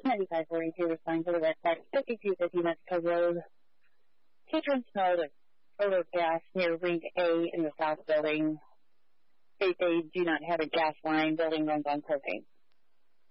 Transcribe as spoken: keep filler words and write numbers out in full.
ninety-five forty-two, responding to the red flag, fifty-two fifty Mexico Road. Patrons smelled a odor of gas near Wing A in the South Building. State they do not have a gas line. Building runs on propane.